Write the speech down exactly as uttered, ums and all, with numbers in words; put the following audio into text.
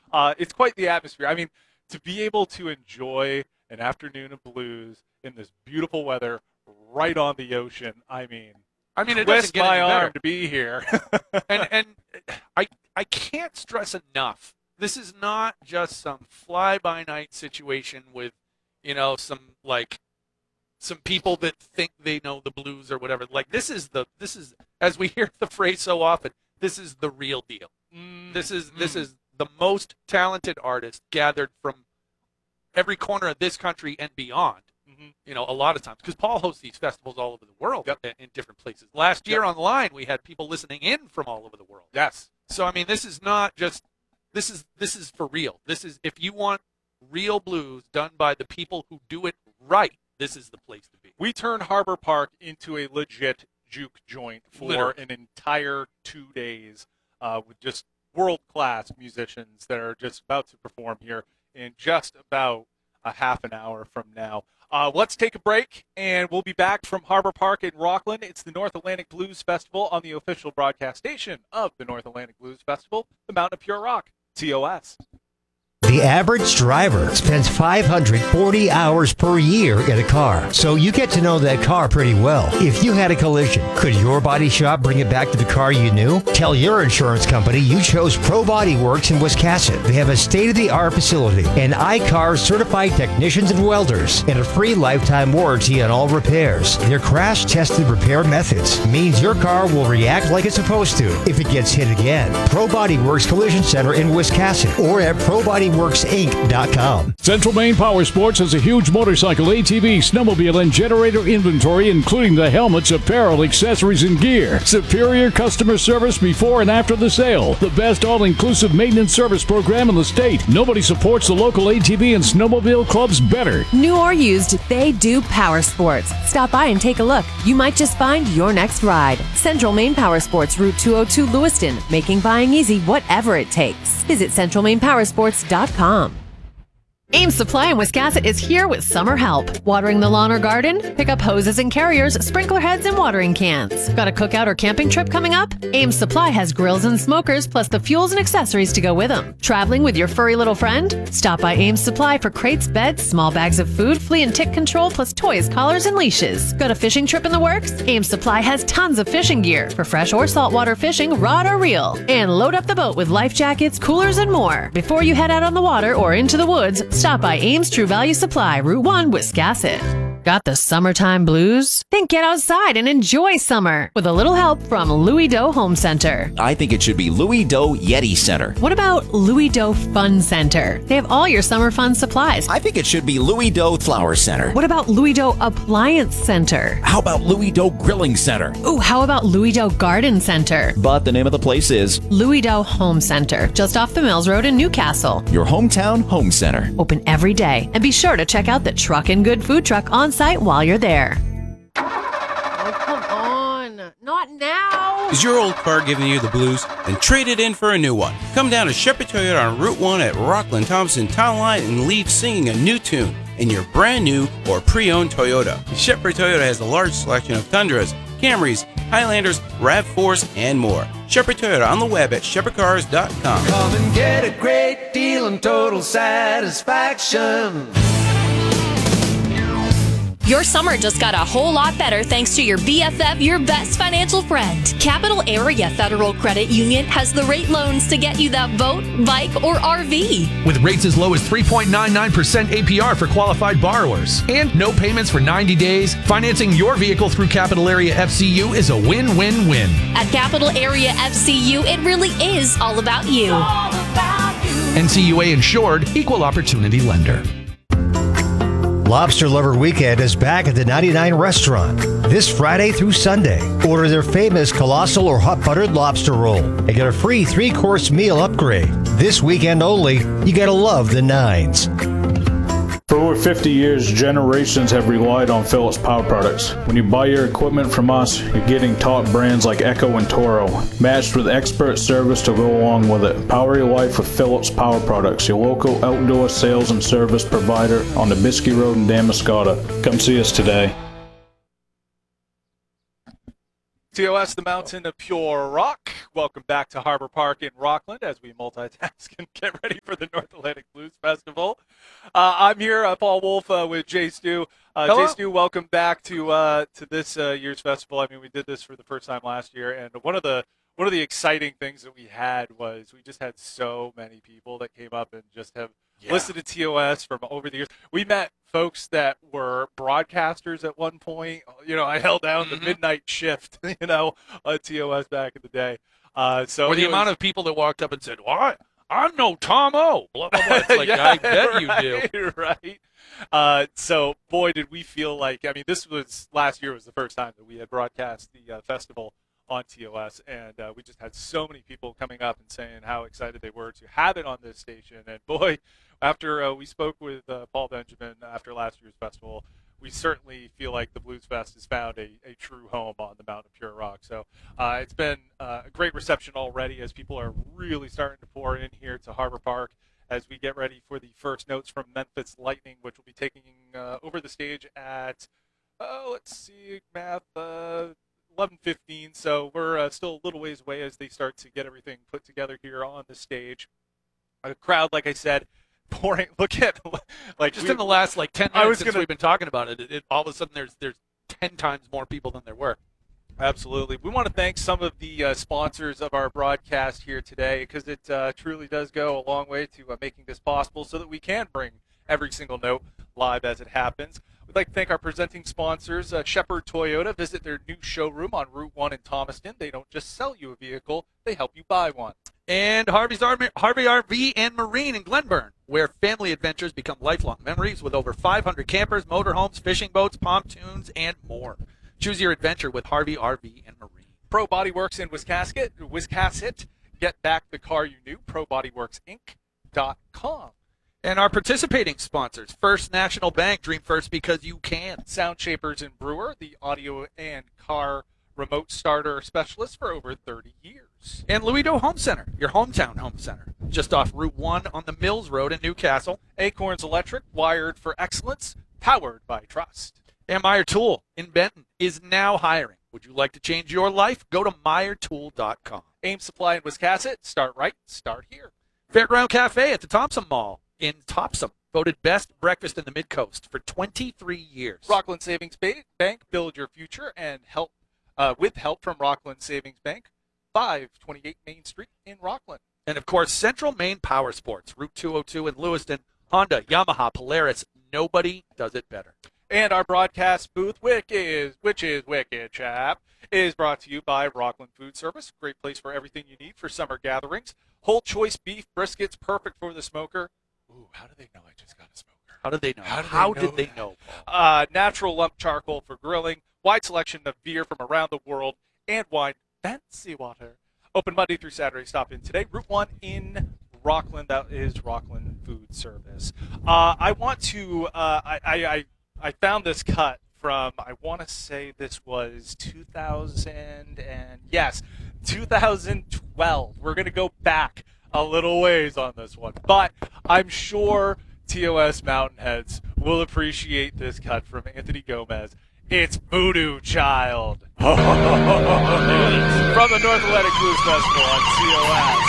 Uh, it's quite the atmosphere. I mean, to be able to enjoy an afternoon of blues in this beautiful weather right on the ocean, I mean, I mean, it twist doesn't get my any better. arm to be here. and and I I can't stress enough. This is not just some fly-by-night situation with, you know, some like some people that think they know the blues or whatever. Like this is the this is as we hear the phrase so often. This is the real deal. Mm, This is mm. this is the most talented artists gathered from every corner of this country and beyond. Mm-hmm. You know, a lot of times because Paul hosts these festivals all over the world Yep. in, in different places. Last year Yep. online, we had people listening in from all over the world. Yes. So I mean, this is not just this is this is for real. This is if you want real blues done by the people who do it right. This is the place to be. We turned Harbor Park into a legit juke joint for Literally. an entire two days uh, with just world-class musicians that are just about to perform here in just about a half an hour from now. Uh, let's take a break, and we'll be back from Harbor Park in Rockland. It's the North Atlantic Blues Festival on the official broadcast station of the North Atlantic Blues Festival, the Mountain of Pure Rock, T O S. The average driver spends five hundred forty hours per year in a car, so you get to know that car pretty well. If you had a collision, could your body shop bring it back to the car you knew? Tell your insurance company you chose Pro Body Works in Wiscasset. They have a state-of-the-art facility and I C A R certified technicians and welders and a free lifetime warranty on all repairs. Their crash-tested repair methods means your car will react like it's supposed to if it gets hit again. Pro Body Works Collision Center in Wiscasset or at pro body works inc dot com. Central Maine Power Sports has a huge motorcycle, A T V, snowmobile, and generator inventory, including the helmets, apparel, accessories, and gear. Superior customer service before and after the sale. The best all-inclusive maintenance service program in the state. Nobody supports the local A T V and snowmobile clubs better. New or used, they do power sports. Stop by and take a look. You might just find your next ride. Central Maine Power Sports, Route two oh two, Lewiston, making buying easy whatever it takes. Visit central maine power sports dot com. Ames Supply in Wiscasset is here with summer help. Watering the lawn or garden? Pick up hoses and carriers, sprinkler heads, and watering cans. Got a cookout or camping trip coming up? Ames Supply has grills and smokers, plus the fuels and accessories to go with them. Traveling with your furry little friend? Stop by Ames Supply for crates, beds, small bags of food, flea and tick control, plus toys, collars, and leashes. Got a fishing trip in the works? Ames Supply has tons of fishing gear for fresh or saltwater fishing, rod or reel. And load up the boat with life jackets, coolers, and more. Before you head out on the water or into the woods, stop by Ames True Value Supply, Route one, Wiscasset. Got the summertime blues? Then get outside and enjoy summer with a little help from Louis Doe Home Center. I think it should be Louis Doe Yeti Center. What about Louis Doe Fun Center? They have all your summer fun supplies. I think it should be Louis Doe Flower Center. What about Louis Doe Appliance Center? How about Louis Doe Grilling Center? Ooh, how about Louis Doe Garden Center? But the name of the place is Louis Doe Home Center, just off the Mills Road in Newcastle. your hometown home center. Open every day. And be sure to check out the Truck and Good food truck on site while you're there. Oh, come on. Not now. Is your old car giving you the blues? Then trade it in for a new one. Come down to Shepherd Toyota on Route one at Rockland Thompson Town Line and leave singing a new tune in your brand new or pre-owned Toyota. Shepherd Toyota has a large selection of Tundras, Camrys, Highlanders, RAV fours, and more. Shepherd Toyota on the web at shepherd cars dot com. Come and get a great deal and total satisfaction. Your summer just got a whole lot better thanks to your B F F, your best financial friend. Capital Area Federal Credit Union has the rate loans to get you that boat, bike, or R V. With rates as low as three point nine nine percent A P R for qualified borrowers. And no payments for ninety days, financing your vehicle through Capital Area F C U is a win-win-win. At Capital Area F C U, it really is all about you. All about you. N C U A insured, equal opportunity lender. Lobster Lover Weekend is back at the ninety-nine Restaurant this Friday through Sunday. Order their famous colossal or hot buttered lobster roll and get a free three-course meal upgrade. This weekend only, you gotta love the Nines. For over fifty years, generations have relied on Phillips Power Products. When you buy your equipment from us, you're getting top brands like Echo and Toro, matched with expert service to go along with it. Power your life with Phillips Power Products, your local outdoor sales and service provider on the Biskie Road in Damariscotta. Come see us today. T O S, the mountain of pure rock. Welcome back to Harbor Park in Rockland as we multitask and get ready for the North Atlantic Blues Festival. Uh, I'm here, uh, Paul Wolf, uh, with Jay Stu. Uh, Jay Stu, welcome back to uh, to this uh, year's festival. I mean, we did this for the first time last year, and one of the one of the exciting things that we had was we just had so many people that came up and just have yeah. listened to T O S from over the years. We met folks that were broadcasters at one point. You know, I held down mm-hmm. the midnight shift, you know, at T O S back in the day. Uh, so or the was, amount of people that walked up and said, "Well, I, I know Tom O." Blah, blah, blah. It's like, yeah, I bet right, you do. Right. Uh, so, boy, did we feel like, I mean, this was, last year was the first time that we had broadcast the uh, festival on T O S, and uh, we just had so many people coming up and saying how excited they were to have it on this station. And boy, after uh, we spoke with uh, Paul Benjamin after last year's festival, we certainly feel like the Blues Fest has found a, a true home on the Mountain of Pure Rock. So uh, it's been uh, a great reception already as people are really starting to pour in here to Harbor Park as we get ready for the first notes from Memphis Lightning, which will be taking uh, over the stage at, oh, let's see, math, uh, eleven fifteen, so we're uh, still a little ways away as they start to get everything put together here on the stage. A crowd, like I said, pouring. Look at like just we, in the last like ten minutes I was since gonna, we've been talking about it, it, it, all of a sudden there's there's ten times more people than there were. Absolutely. We want to thank some of the uh, sponsors of our broadcast here today because it uh, truly does go a long way to uh, making this possible so that we can bring every single note live as it happens. We'd like to thank our presenting sponsors, uh, Shepherd Toyota. Visit their new showroom on Route one in Thomaston. They don't just sell you a vehicle, they help you buy one. And Harvey's Ar- Harvey R V and Marine in Glenburn, where family adventures become lifelong memories with over five hundred campers, motorhomes, fishing boats, pontoons, and more. Choose your adventure with Harvey R V and Marine. Pro Body Works in Wiscasset. Wiscasset. Get back the car you knew. pro body works inc dot com. And our participating sponsors, First National Bank, dream first because you can. Sound Shapers and Brewer, the audio and car remote starter specialist for over thirty years. And Louis Doe Home Center, your hometown home center, just off Route one on the Mills Road in Newcastle. Acorns Electric, wired for excellence, powered by trust. And Meyer Tool in Benton is now hiring. Would you like to change your life? Go to meyer tool dot com. Ames Supply in Wiscasset, start right, start here. Fairground Cafe at the Thompson Mall in Topsom, voted best breakfast in the Mid-Coast for twenty-three years. Rockland Savings Bank, build your future and help uh, with help from Rockland Savings Bank, five twenty-eight Main Street in Rockland. And, of course, Central Maine Power Sports, Route two oh two in Lewiston, Honda, Yamaha, Polaris. Nobody does it better. And our broadcast booth, which is, which is Wicked Chap, is brought to you by Rockland Food Service. Great place for everything you need for summer gatherings. Whole choice beef briskets, perfect for the smoker. Ooh, how do they know I just got a smoker? How did they know? How, did, how they know did they know? Uh, natural lump charcoal for grilling, wide selection of beer from around the world, and wine, fancy water. Open Monday through Saturday. Stop in today. Route one in Rockland. That is Rockland Food Service. Uh, I want to. Uh, I, I, I I found this cut from. I want to say this was two thousand and yes, two thousand twelve. We're gonna go back a little ways on this one, but I'm sure T O S Mountain Heads will appreciate this cut from Anthony Gomez. It's Voodoo Child from the North Atlantic Blues Festival on T O S.